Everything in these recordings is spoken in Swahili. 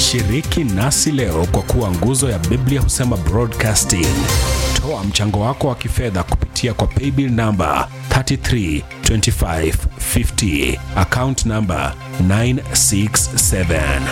Shiriki nasi leo kwa kuwa nguzo ya Biblia Husema Broadcasting. Toa mchango wako wa kifedha kupitia kwa paybill number 332550, account number 967.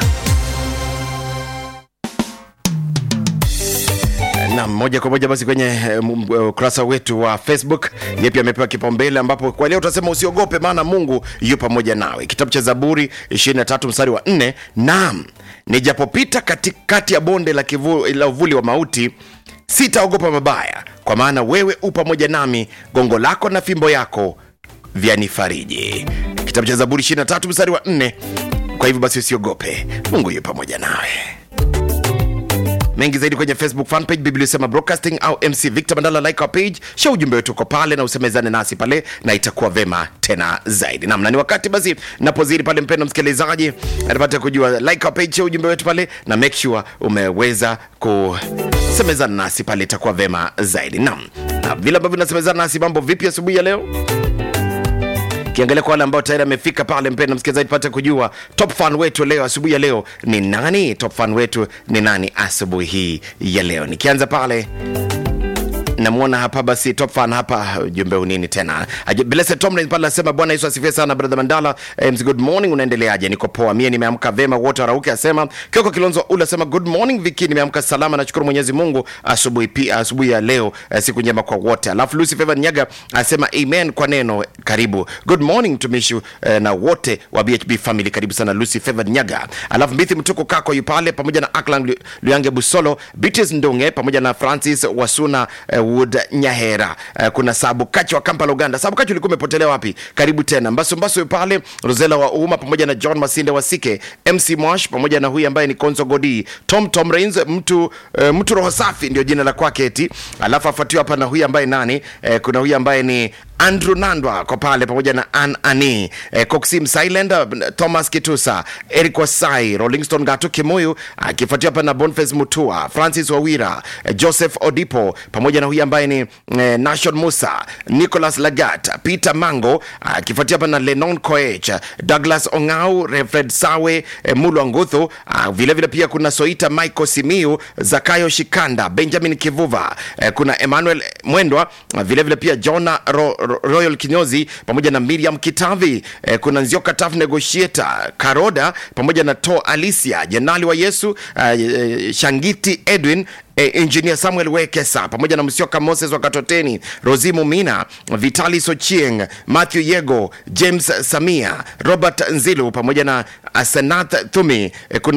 Na moja kwa moja basi kwenye ukurasa wetu wa Facebook, yepi amepewa kipaumbele, ambapo kwa leo tutasema usiogope maana Mungu yu pamoja nawe. Kitabu cha Zaburi 23 mstari wa 4, naam, nijapopita katikati ya bonde la uvuli wa mauti, sitaogopa mabaya, kwa maana wewe u pamoja nami, gongo lako na fimbo yako vyanifariji. Kitabu cha Zaburi 23 mstari wa 4. Kwa hivyo basi usiogope, Mungu yu pamoja nawe. Mengi zaidi kwenye Facebook fan page Biblia Husema Broadcasting au MC Victor Mandala. Like our page, share ujumbe wetu uko pale na usemezane nasi pale, na itakuwa vema tena zaidi. Na ni wakati basi napozidi pale, mpendwa msikilizaji, anapata kujua like our page, share ujumbe wetu pale, na make sure umeweza kusemezana nasi pale, itakuwa vema zaidi. Na vile ambavyo nasemezana nasi, mambo vipi asubuhi ya leo? Kiangalia kwa wale ambao tayari amefika pale, mpendwa msikilizaji, pata kujua top fan wetu leo asubuhi ya leo ni nani? Top fan wetu ni nani asubuhi hii ya leo? Nikianza pale namuona hapa basi top fan hapa, ujumbe unini tena? Blessed Tomlin pale anasema Bwana Yesu asifiwe sana brother Mandala. Good morning, unaendeleaje? Niko poa, mimi nimeamka vema, wote warauke. Asema Kioko Kilonzo ule asema good morning Vicky, nimeamka salama, nashukuru Mwenyezi Mungu asubuhi ya leo, siku njema kwa wote. Alafu Lucy Favor Nyaga asema amen kwa neno, karibu. Good morning tumishu na wote wa BHB family, karibu sana Lucy Favor Nyaga. Alafu Mbithi Mtuko kako yupale pamoja na Aklan Luyange Busolo, Beatrice Ndonge pamoja na Francis Wasuna Wood Nyahera. Kuna Sabu Kachi wa Kampala Uganda. Sabu Kachi ulikuwa umepotelea wapi? Karibu tena. Mbasu pale Rosella wa Uma pamoja na John Masinde wa Sike, MC Mosh pamoja na huyu ambaye ni Konzo Godi, Tom Rains, mtu roho safi ndio jina la kwake eti. Alafu afuatiwa hapa na huyu ambaye nani? Kuna huyu ambaye ni Andrew Nandwa kwa pale pamoja na Ani Coxim Silent, Thomas Kitusa, Eric Wasai, Rolling Stone Gatu Kimuyu, akifuatia hapa na Boniface Mutua, Francis Wawira, Joseph Odipo pamoja na huyu ambaye ni Nashon Musa, Nicholas Lagat, Peter Mango, akifuatia hapa na Lenon Koech, Douglas Ongau, Refred Sawe, Mulu Nguthu, vile vile pia kuna Soita Michael Simiu, Zakayo Shikanda, Benjamin Kivuva, kuna Emmanuel Mwendwa, vile vile pia Jonah Royal Kinyozi pamoja na Miriam Kitavi, kuna Nzioka Tough Negotiator Karoda pamoja na To Alicia, Jenali wa Yesu, Shangiti Edwin, Engineer Samuel Wekesa pamoja na Msioka Moses wa Katoteni, Rozimu Mina, Vitali Sochieng, Matthew Yego, James Samia, Robert Nzilu pamoja na Asenath Thumi,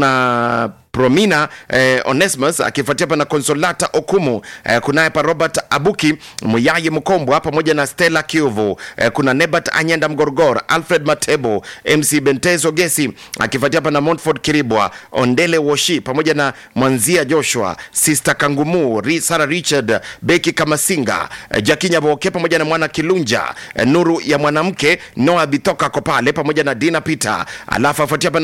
kuna Promina Onesmus akifuatia hapa na Consolata Okumu, kuna hapa Robert Abuki Muyayi Mkombwa pamoja na Stella Kiuvu, kuna Nebat Anyenda Mgorgor, Alfred Matebo, MC Bentezo Gesi akifuatia hapa na Montford Kiribwa, Ondele Woshi pamoja na Mwanzia Joshua, Sister Kangumu, Sarah Richard, Beki Kamasinga, Jakinya Boke pamoja na Mwana Kilunja, Nuru ya Mwanamke, Noah Bitoka Kopale pamoja na Dina Peter. Alafu afuatia hapa